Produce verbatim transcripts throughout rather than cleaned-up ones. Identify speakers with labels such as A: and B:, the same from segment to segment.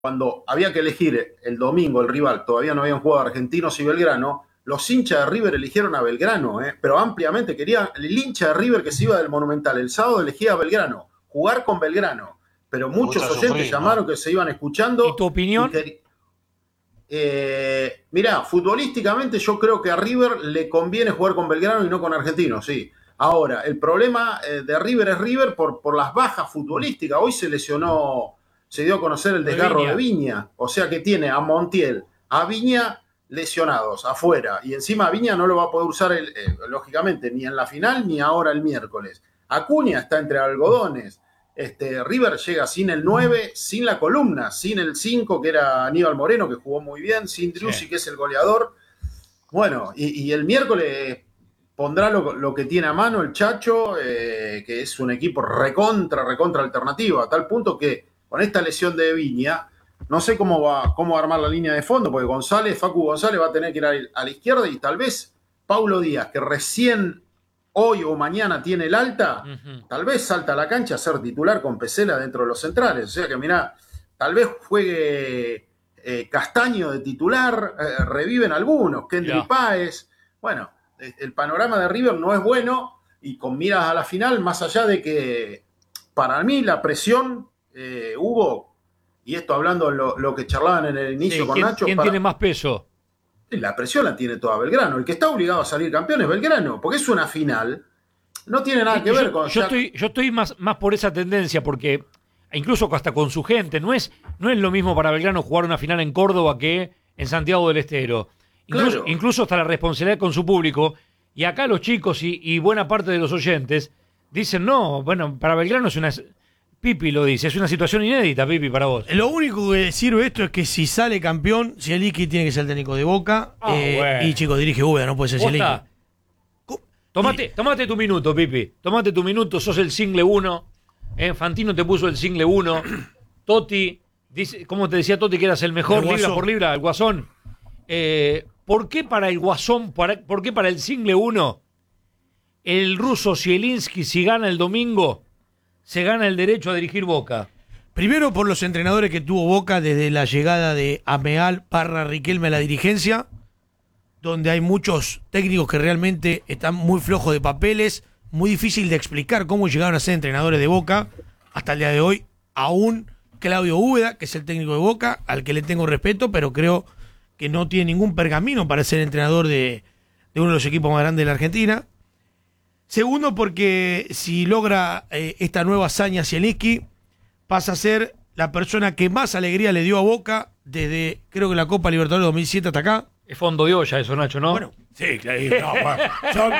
A: cuando había que elegir el domingo el rival, todavía no habían jugado Argentinos y Belgrano, los hinchas de River eligieron a Belgrano, ¿eh? Pero ampliamente querían, el hincha de River que se iba del Monumental el sábado elegía a Belgrano, jugar con Belgrano, pero muchos oyentes sufrir, llamaron, ¿no?, que se iban escuchando.
B: ¿Y tu opinión?
A: Y que, eh, mirá, futbolísticamente yo creo que a River le conviene jugar con Belgrano y no con Argentinos, sí. Ahora, el problema eh, de River es River por, por las bajas futbolísticas. Hoy se lesionó, se dio a conocer el desgarro de Viña, de Viña. O sea que tiene a Montiel, a Viña lesionados, afuera. Y encima a Viña no lo va a poder usar, el, eh, lógicamente, ni en la final ni ahora el miércoles. Acuña está entre algodones. Este, River llega sin el nueve, sin la columna, sin el cinco, que era Aníbal Moreno, que jugó muy bien, sin Driussi, sí, que es el goleador. Bueno, y, y el miércoles pondrá lo, lo que tiene a mano el Chacho, eh, que es un equipo recontra, recontra alternativo, a tal punto que con esta lesión de Viña, no sé cómo va, cómo va a armar la línea de fondo, porque González, Facu González va a tener que ir a, a la izquierda y tal vez Paulo Díaz, que recién hoy o mañana tiene el alta, uh-huh, tal vez salta a la cancha a ser titular con Pesela dentro de los centrales. O sea que mirá, tal vez juegue eh, Castaño de titular, eh, reviven algunos, Kendry yeah. Páez. Bueno, el panorama de River no es bueno y con miras a la final, más allá de que para mí la presión, eh, Hugo, y esto hablando lo, lo que charlaban en el inicio, sí, con
B: ¿quién,
A: Nacho.
B: ¿Quién
A: para...
B: tiene más peso?
A: La presión la tiene toda Belgrano. El que está obligado a salir campeón es Belgrano, porque es una final. No tiene nada que
B: yo,
A: ver con...
B: Yo estoy, yo estoy más, más por esa tendencia, porque incluso hasta con su gente, no es, no es lo mismo para Belgrano jugar una final en Córdoba que en Santiago del Estero. Incluso, claro. incluso hasta la responsabilidad con su público. Y acá los chicos y, y buena parte de los oyentes dicen, no, bueno, para Belgrano es una... Pipi lo dice, es una situación inédita, Pipi, para vos.
C: Lo único que sirve esto es que si sale campeón, Zielinski tiene que ser el técnico de Boca. Oh, eh, bueno. Y chicos, dirige Úbeda, no puede ser Zielinski.
B: Tomate, tomate tu minuto, Pipi. Tomate tu minuto, sos el single uno. Eh, Fantino te puso el single uno. Totti, dice, ¿cómo te decía Totti que eras el mejor, el libra por libra? El Guasón. Eh, ¿Por qué para el Guasón, para, por qué para el single uno, el ruso Zielinski, si gana el domingo, se gana el derecho a dirigir Boca?
C: Primero por los entrenadores que tuvo Boca desde la llegada de Ameal, Parra, Riquelme a la dirigencia, donde hay muchos técnicos que realmente están muy flojos de papeles, muy difícil de explicar cómo llegaron a ser entrenadores de Boca hasta el día de hoy. Aún Claudio Úbeda, que es el técnico de Boca, al que le tengo respeto, pero creo que no tiene ningún pergamino para ser entrenador de, de uno de los equipos más grandes de la Argentina. Segundo, porque si logra eh, esta nueva hazaña Zielinski, pasa a ser la persona que más alegría le dio a Boca desde, creo que la Copa Libertadores dos mil siete hasta acá.
B: Es fondo de olla eso, Nacho, ¿no?
C: Bueno, sí, claro. No, bueno, son,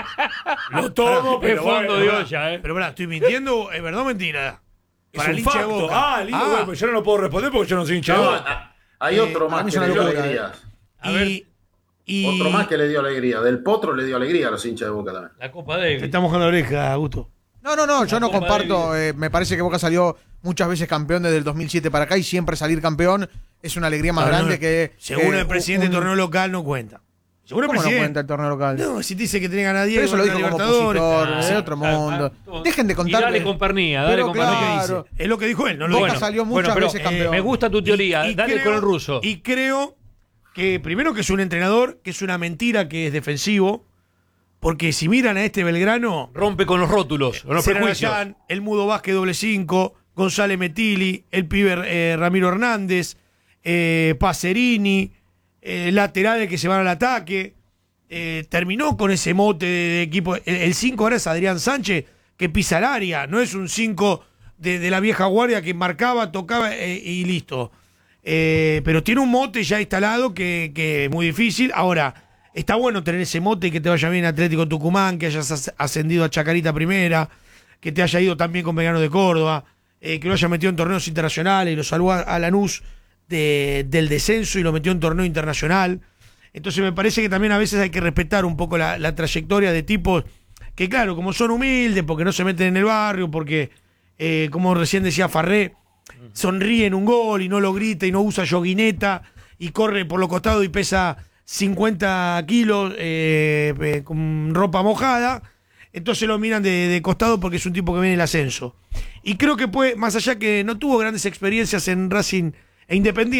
C: lo tomo, pero
B: es fondo
C: bueno,
B: de olla, ¿eh?
C: Pero verdad, estoy mintiendo, ¿es verdad o mentira?
D: Para el hincha de Boca. Ah, lindo, ah. Bueno, pues yo no lo puedo responder porque yo no soy hincha de Boca.
A: Hay eh, otro más que le dio alegría.
C: A ver... Y...
A: Otro más que le dio alegría. Del Potro le dio alegría a los hinchas de Boca también.
B: La Copa Davis.
C: Te estamos con la oreja, Augusto.
E: No, no, no, yo
B: la
E: no
B: Copa
E: comparto. Eh, me parece que Boca salió muchas veces campeón desde el dos mil siete para acá y siempre salir campeón es una alegría más no, grande no, que...
C: Según
E: eh,
C: el presidente del un... torneo local no cuenta.
E: Según el
C: ¿Cómo
E: presidente? No cuenta el torneo local?
C: No, si te dice que tiene ganas diez,
E: eso lo dijo como opositor, ah, de otro mundo. Ah, Dejen de contar.
B: Dale con Pernilla, dale con Pernilla.
C: Claro, es lo que dijo él. No lo
E: Boca
C: bueno,
E: salió muchas
B: bueno, pero,
E: veces campeón.
B: Eh, me gusta tu teoría,
C: y, y
B: dale
C: creo,
B: con el ruso.
C: Y creo que primero que es un entrenador, que es una mentira que es defensivo, porque si miran a este Belgrano...
B: Rompe con los rótulos, con los prejuicios.
C: Allán, el Mudo Vázquez doble cinco, González Metili, el pibe eh, Ramiro Hernández, eh, Pacerini, eh, laterales que se van al ataque... Eh, terminó con ese mote de, de equipo. El cinco ahora es Adrián Sánchez, que pisa el área, no es un cinco de, de la vieja guardia que marcaba, tocaba eh, y listo. Eh, pero tiene un mote ya instalado que, que es muy difícil. Ahora, está bueno tener ese mote y que te vaya bien Atlético Tucumán, que hayas ascendido a Chacarita Primera, que te haya ido también con Belgrano de Córdoba, eh, que lo haya metido en torneos internacionales y lo salvó a Lanús de, del descenso y lo metió en torneo internacional. Entonces me parece que también a veces hay que respetar un poco la, la trayectoria de tipos que, claro, como son humildes, porque no se meten en el barrio, porque, eh, como recién decía Farré, sonríen un gol y no lo grita y no usa yoguineta y corre por los costados y pesa cincuenta kilos eh, eh, con ropa mojada. Entonces lo miran de, de costado porque es un tipo que viene en el ascenso. Y creo que puede, más allá que no tuvo grandes experiencias en Racing e Independiente.